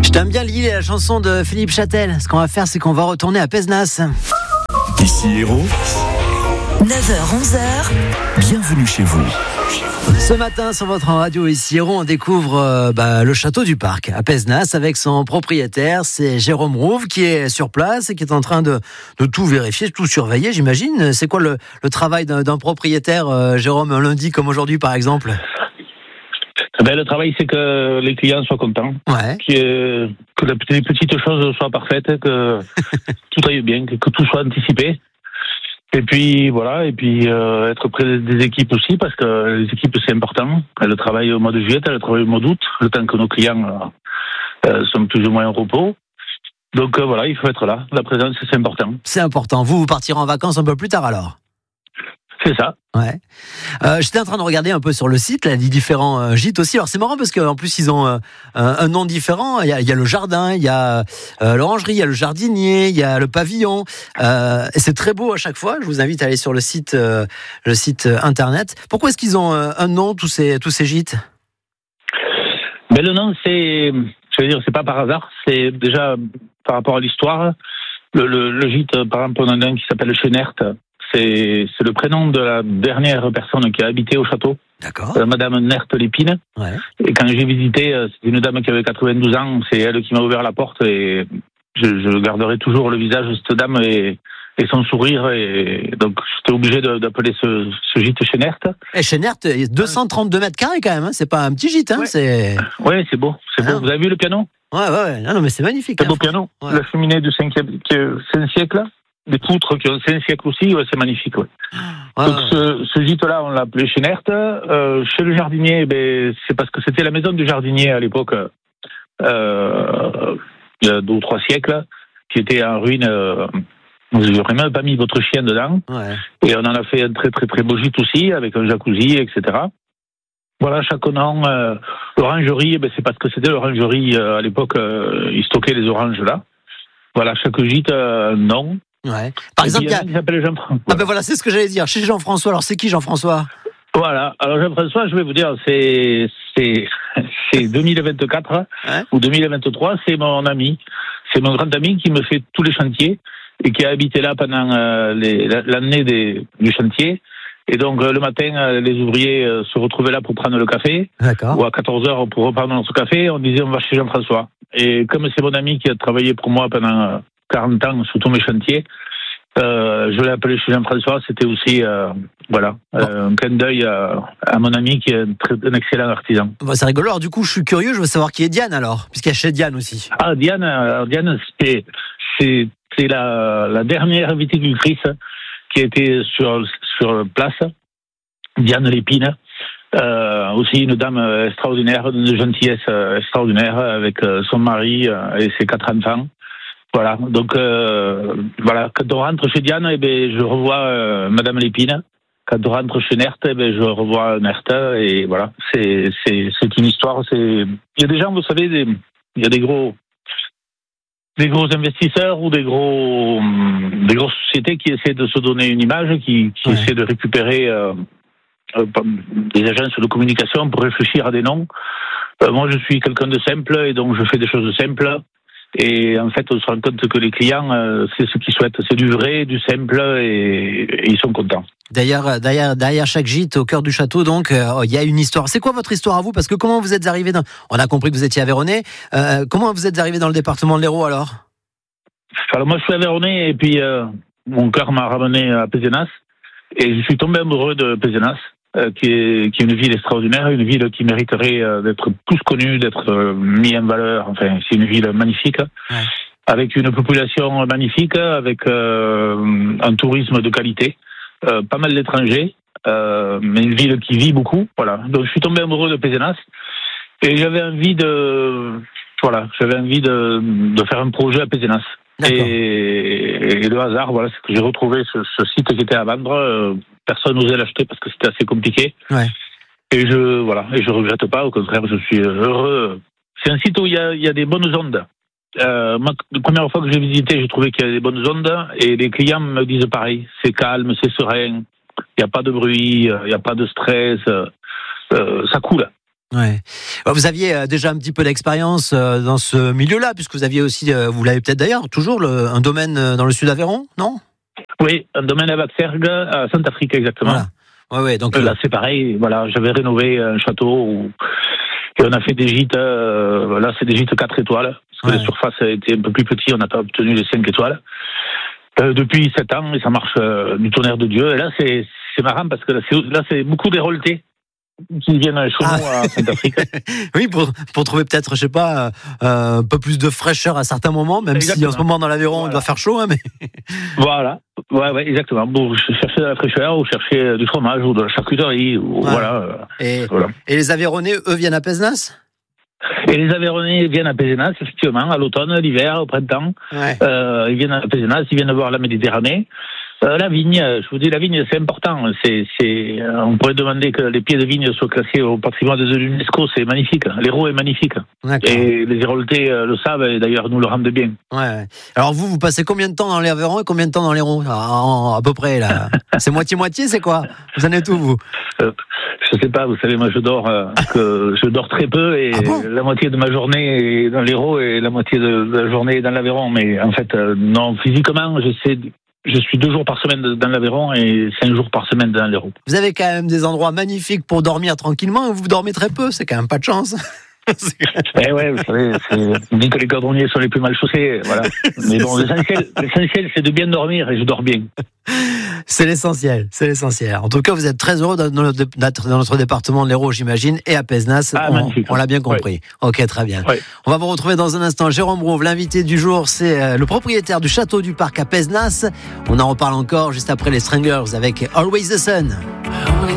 Je t'aime bien Lille et la chanson de Philippe Châtel. Ce qu'on va faire, c'est qu'on va retourner à Pézenas. Ici Hérault, 9h-11h, bienvenue chez vous. Ce matin, sur votre radio Ici Hérault, on découvre le château du Parc à Pézenas avec son propriétaire. C'est Jérôme Rouve qui est sur place et qui est en train de tout vérifier, tout surveiller, j'imagine. C'est quoi le travail d'un propriétaire, Jérôme, un lundi comme aujourd'hui par exemple? Le travail, c'est que les clients soient contents, Ouais. que les petites choses soient parfaites, que tout aille bien, que tout soit anticipé. Et puis voilà, être près des équipes aussi, parce que les équipes c'est important. Elles travaillent au mois de juillet, elles travaillent au mois d'août, le temps que nos clients sont plus ou moins en repos. Donc voilà, il faut être là. La présence c'est important. C'est important. Vous partirez en vacances un peu plus tard alors? C'est ça. Ouais. J'étais en train de regarder un peu sur le site, là, les différents gîtes aussi. Alors c'est marrant parce qu'en plus ils ont un nom différent. Il y a le jardin, il y a l'orangerie, il y a le jardinier, il y a le pavillon. Et c'est très beau à chaque fois. Je vous invite à aller sur le site internet. Pourquoi est-ce qu'ils ont un nom tous ces gîtes? Le nom c'est pas par hasard. C'est déjà par rapport à l'histoire. Le gîte, par exemple, on en a un qui s'appelle Chenert. C'est le prénom de la dernière personne qui a habité au château. D'accord. Madame Nert Lépine. Ouais. Et quand j'ai visité, c'était une dame qui avait 92 ans. C'est elle qui m'a ouvert la porte et je garderai toujours le visage de cette dame et son sourire. Et donc, j'étais obligé d'appeler ce gîte Chenert. Et Chenert, 232 mètres carrés quand même. Hein. C'est pas un petit gîte. Hein. Ouais. Ouais, c'est beau. C'est beau. Vous avez vu le piano? Ouais. Non, mais c'est magnifique. C'est hein, beau piano. Ouais. La cheminée du 5e siècle. Des poutres qui ont 5 siècles aussi, ouais, c'est magnifique. Ouais. Donc ce gîte-là, on l'a appelé Chenert. Chez le jardinier, c'est parce que c'était la maison du jardinier à l'époque, il y a 2 ou 3 siècles, qui était en ruine. Vous n'aurez même pas mis votre chien dedans. Ouais. Et on en a fait un très très très beau gîte aussi, avec un jacuzzi, etc. Voilà, chaque nom. L'orangerie, c'est parce que c'était l'orangerie à l'époque, ils stockaient les oranges là. Voilà, chaque gîte, nom. Ouais. Par exemple, il y a... qui s'appelle Jean-François. Ah ben voilà, c'est ce que j'allais dire. Chez Jean-François. Alors c'est qui Jean-François? Voilà. Alors Jean-François, je vais vous dire, c'est 2024 ou 2023. C'est mon ami, c'est mon grand ami qui me fait tous les chantiers et qui a habité là pendant l'année du chantier. Et donc le matin, les ouvriers se retrouvaient là pour prendre le café. D'accord. Ou à 14h pour reprendre notre café. On disait on va chez Jean-François. Et comme c'est mon ami qui a travaillé pour moi pendant 40 ans sur tous mes chantiers, je l'ai appelé chez Jean-François. C'était aussi un clin d'œil à mon ami qui est un excellent artisan. Bon, c'est rigolo. Alors du coup, je suis curieux. Je veux savoir qui est Diane alors, puisqu'il y a chez Diane aussi. Ah, Diane, c'est la dernière viticultrice qui a été sur place. Diane Lépine. Aussi une dame extraordinaire, d'une gentillesse extraordinaire avec son mari et ses 4 enfants. Voilà, donc quand on rentre chez Diane, je revois Madame Lépine. Quand on rentre chez Nert, je revois Nert. Et voilà, c'est une histoire. Il y a des gens, vous savez, il y a des gros investisseurs ou des grosses sociétés qui essaient de se donner une image, qui essaient de récupérer des agences de communication pour réfléchir à des noms. Moi, je suis quelqu'un de simple et donc je fais des choses simples. Et en fait, on se rend compte que les clients, c'est ce qu'ils souhaitent. C'est du vrai, du simple et ils sont contents. D'ailleurs, derrière chaque gîte, au cœur du château, donc, il y a une histoire. C'est quoi votre histoire à vous? Parce que comment vous êtes arrivé on a compris que vous étiez Aveyronnais. Comment vous êtes arrivé dans le département de l'Hérault alors? Alors moi, je suis Aveyronnais et puis mon cœur m'a ramené à Pézenas. Et je suis tombé amoureux de Pézenas. Qui est une ville extraordinaire, une ville qui mériterait d'être plus connue, d'être mise en valeur. Enfin, c'est une ville magnifique, avec une population magnifique, avec un tourisme de qualité, pas mal d'étrangers, mais une ville qui vit beaucoup. Voilà. Donc, je suis tombé amoureux de Pézenas et j'avais envie de faire un projet à Pézenas. Et le hasard, voilà, c'est que j'ai retrouvé ce site qui était à vendre. Personne n'osait l'acheter parce que c'était assez compliqué. Ouais. Et je regrette pas. Au contraire, je suis heureux. C'est un site où il y a des bonnes ondes. Moi, la première fois que j'ai visité, j'ai trouvé qu'il y avait des bonnes ondes et les clients me disent pareil. C'est calme, c'est serein. Il n'y a pas de bruit, il n'y a pas de stress. Ça coule. Ouais. Alors, vous aviez déjà un petit peu d'expérience dans ce milieu-là, puisque vous aviez aussi, vous l'avez peut-être d'ailleurs, toujours un domaine dans le sud d'Aveyron, non? Oui, un domaine à Vaxergue, à Saint-Afrique exactement. Voilà. Ouais, donc là c'est pareil. Voilà, j'avais rénové un château et on a fait des gîtes. Là, c'est des gîtes 4 étoiles. Parce que les surfaces étaient un peu plus petites, on n'a pas obtenu les 5 étoiles. Depuis 7 ans, et ça marche du tonnerre de Dieu. Et là, c'est marrant parce que là, c'est beaucoup des Roletais qui viennent chez nous à Saint-Afrique. Oui, pour trouver peut-être, je sais pas, un peu plus de fraîcheur à certains moments, même si en ce moment dans l'Aveyron, il doit faire chaud, hein, mais. Voilà. Ouais, exactement. Pour chercher de la fraîcheur, ou chercher du fromage, ou de la charcuterie, ou voilà. Et les Aveyronnais, eux, viennent à Pézenas? Et les Aveyronnais viennent à Pézenas, effectivement, à l'automne, l'hiver, au printemps. Ouais. Ils viennent à Pézenas, ils viennent voir la Méditerranée. La vigne, je vous dis, la vigne, c'est important. On pourrait demander que les pieds de vigne soient classés au patrimoine de l'UNESCO. C'est magnifique. L'Hérault est magnifique. D'accord. Et les Héroltais le savent, et d'ailleurs nous le rendent bien. Ouais. Alors vous passez combien de temps dans les Aveyrons et combien de temps dans l'Hérault à peu près là? C'est moitié-moitié, c'est quoi? Vous en êtes où, vous? Je sais pas, vous savez, moi je dors très peu, et la moitié de ma journée est dans l'Hérault et la moitié de la journée est dans l'Aveyron. Mais en fait, non, physiquement, je suis 2 jours par semaine dans l'Aveyron et 5 jours par semaine dans l'Hérault. Vous avez quand même des endroits magnifiques pour dormir tranquillement et vous dormez très peu, c'est quand même pas de chance. Eh ouais, vous savez, on dit que les cordonniers sont les plus mal chaussés, voilà. Mais bon, l'essentiel, c'est de bien dormir, et je dors bien. C'est l'essentiel. En tout cas, vous êtes très heureux d'être dans notre département de l'Hérault, j'imagine, et à Pézenas. On l'a bien compris. Ouais. Ok, très bien. Ouais. On va vous retrouver dans un instant. Jérôme Rouve, l'invité du jour, c'est le propriétaire du château du Parc à Pézenas. On en reparle encore juste après les Stranglers avec Always the Sun.